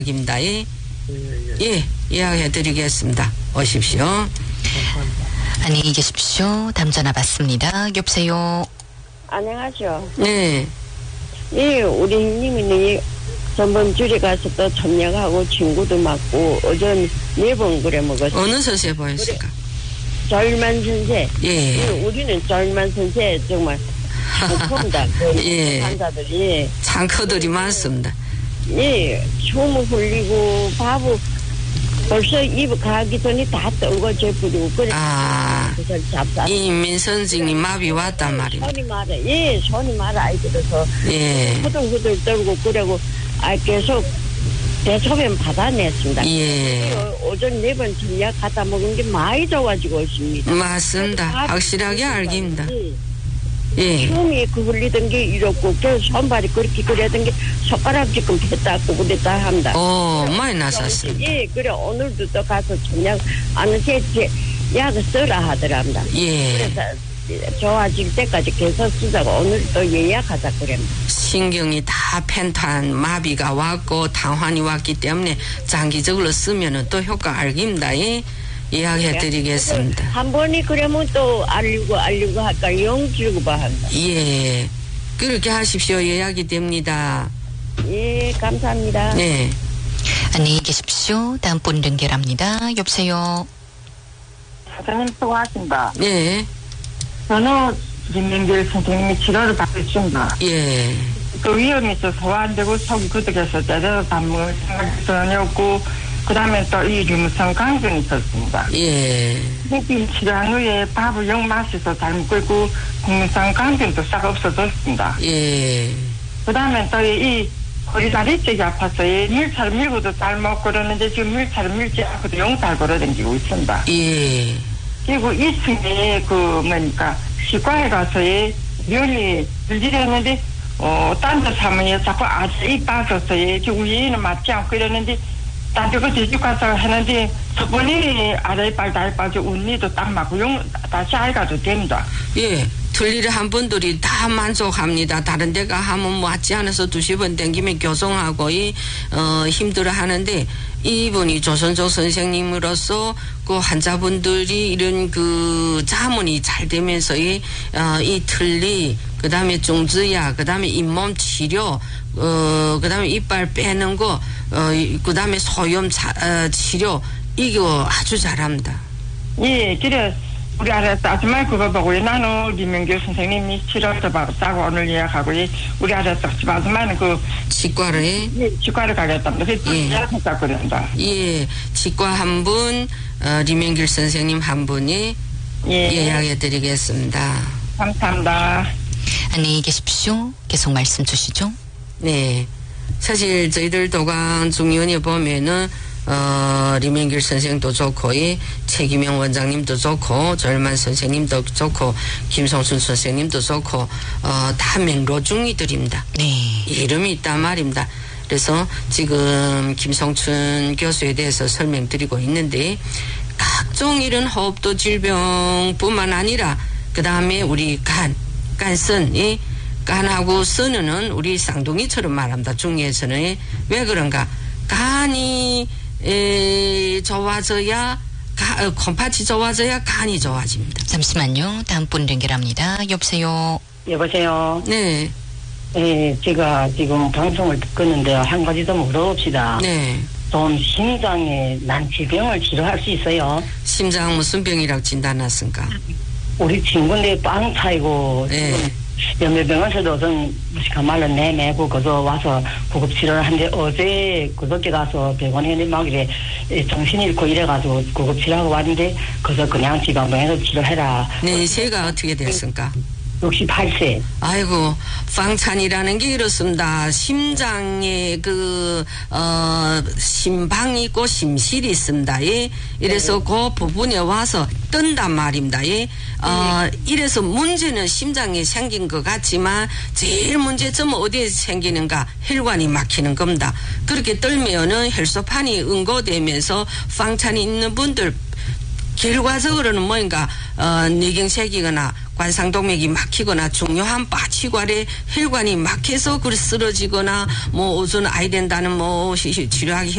입니다. 예, 예약해드리겠습니다. 오십시오. 안녕히 계십시오. 다음 전화 받습니다. 여보세요. 안녕하세요. 네. 예, 우리 형님이 전번 주에 가서 또 참여하고 친구도 맞고 어전 4번 그래 먹었어요. 어느 서시에 보였을까? 절만 선생. 예. 우리는 절만 선생 정말 좋습니다. 예. 환자들이. 창커들이 많습니다. 예, 춤을 흘리고 밥을 벌써 입 가기 전에 다 떨고 재뿌리고 그래. 그걸 잡사. 이인민 선생님 마비 왔단 말입니다. 손이 말아. 예, 손이 말아. 아이들어서. 예. 후들후들 떨고 그러고 계속 대소변 받아냈습니다. 예. 오전 4번 전약 갖다 먹은 게 많이 좋아지고 있습니다. 맞습니다. 확실하게 알깁니다. 예. 춤이 그 흘리던 게 이렇고 그 손발이 그렇게 그랬던 게 손가락 지금 폈다고 그랬다 합니다. 많이 나섰습니다. 예, 그래 오늘도 또 가서 전약 아는 제 약을 써라 하더랍니다. 예. 그래서 좋아질 때까지 계속 쓰자고 오늘 또 예약하자 그럽니다. 신경이 다 펜탄 마비가 왔고 당환이 왔기 때문에 장기적으로 쓰면은 또 효과 알깁니다. 예. 예약해드리겠습니다. 한 번이 그러면 또 알리고 할까 영주고 봐 한다. 예. 그렇게 하십시오. 예약이 됩니다. 예, 감사합니다. 네. 안녕히 계십시오. 다음 분 연결합니다. 여보세요. 사장님 수고하십니다. 네. 저는 김민길 선생님이 치료를 받고 있습니다. 예. 그 위험이 있어서 소화안되고 속이 굳어져서 제대로 담을 생각이 전혀 없고 그 다음에 또 이 류무성 강증이 있었습니다. 예. 햇빛 치료한 후에 밥을 영 마셔서 잘 먹고 있고 국민성 강증도 싹 없어졌습니다. 예. 그 다음에 또 이 허리다리 쪽이 아파서 밀차를 밀고도 잘 먹고 그러는데 지금 밀차를 밀지 않고도 영 잘 걸어다니고 있습니다. 예. 그리고 2층에 뭡니까 치과에 가서 면이 들지렸는데 딴 데 사면 자꾸 아이 빠져서 지금 위에는 맞지 않고 이러는데 딴 데 그 제주 가서 하는데 저번에 아래발 다리 빠져 운니도 딱 맞고 다시 아이가도 됩니다. 예. 틀리를 한 분들이 다 만족합니다. 다른 데가 하면 맞지 않아서 2번 댕기면 교송하고 힘들어 하는데 이분이 조선조 선생님으로서 그 환자분들이 이런 그 자문이 잘 되면서 이 틀리 그다음에 중지약 그다음에 잇몸 치료 그다음에 이빨 빼는 거 그다음에 소염 치료 이거 아주 잘합니다. 예, 그래 우리 아래서 아줌마 그거 보고 나는 리명교 선생님이 치료를 받았다고 오늘 예약하고 우리 아래서 아줌마는 그 치과를 치과를 가겠답니다. 그래서 예약했다 그런다. 예, 치과 한 분, 리명길 선생님 한 분이 예약해드리겠습니다. 감사합니다. 안녕히 계십시오. 계속 말씀 주시죠. 네, 사실 저희들 도강 중위원회 보면은 리명길 선생도 좋고 최기명 원장님도 좋고 절만 선생님도 좋고 김성순 선생님도 좋고 다 맹로중이들입니다. 네. 이름이 있단 말입니다. 그래서 지금 김성춘 교수에 대해서 설명드리고 있는데 각종 이런 호흡도 질병뿐만 아니라 그 다음에 우리 간선 간하고 선은 우리 쌍둥이처럼 말합니다. 중에서는 왜 그런가? 간이 좋아져야 콩팥이 좋아져야 간이 좋아집니다. 잠시만요. 다음 분 연결합니다. 여보세요. 여보세요. 네. 네, 제가 지금 방송을 듣고있는데요. 한 가지 더 물어봅시다. 네. 좀 심장에 난 질병을 치료할 수 있어요? 심장 무슨 병이라고 진단했습니까? 우리 친구인데 빵 차이고 네. 연매병원에서도 좀 무식한 말로 내매고 그저 와서 구급 치료를 하는데 어제 그저께 가서 병원에 막 이래 정신 잃고 이래가지고 구급 치료하고 왔는데 그저 그냥 지방병에서 치료해라. 네, 새가 어떻게 됐습니까? 68세. 아이고, 방찬이라는 게 이렇습니다. 심장에 심방이 있고 심실이 있습니다. 예. 이래서 그 부분에 와서 뜬단 말입니다. 예. 이래서 문제는 심장에 생긴 것 같지만 제일 문제점은 어디에 생기는가? 혈관이 막히는 겁니다. 그렇게 떨면은 혈소판이 응고되면서 방찬이 있는 분들 결과적으로는 뭔가 뇌경색이거나 관상동맥이 막히거나 중요한 빠치관에 혈관이 막혀서 그 쓰러지거나 뭐 우선 아이 된다는 뭐 치료하기